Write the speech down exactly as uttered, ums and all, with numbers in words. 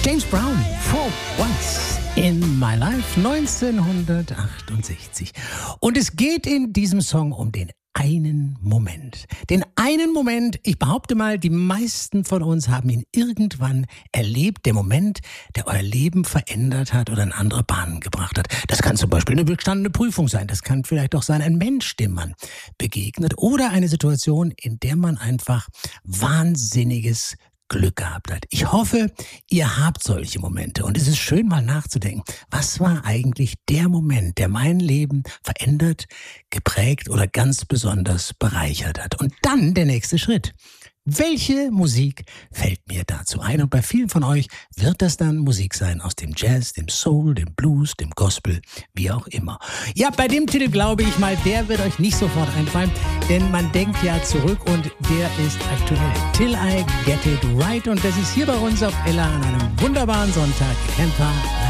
James Brown, For Once in My Life, neunzehnhundertachtundsechzig. Und es geht in diesem Song um den einen Moment. Den einen Moment, ich behaupte mal, die meisten von uns haben ihn irgendwann erlebt. Der Moment, der euer Leben verändert hat oder in andere Bahnen gebracht hat. Das kann zum Beispiel eine bestandene Prüfung sein. Das kann vielleicht auch sein, ein Mensch, dem man begegnet. Oder eine Situation, in der man einfach wahnsinniges Glück gehabt hat. Ich hoffe, ihr habt solche Momente und es ist schön mal nachzudenken, was war eigentlich der Moment, der mein Leben verändert, geprägt oder ganz besonders bereichert hat. Und dann der nächste Schritt. Welche Musik fällt mir dazu ein? Und bei vielen von euch wird das dann Musik sein aus dem Jazz, dem Soul, dem Blues, dem Gospel, wie auch immer. Ja, bei dem Titel glaube ich mal, der wird euch nicht sofort einfallen, denn man denkt ja zurück und der ist aktuell. Till I Get It Right, und das ist hier bei uns auf Ella an einem wunderbaren Sonntag. Ihr kennt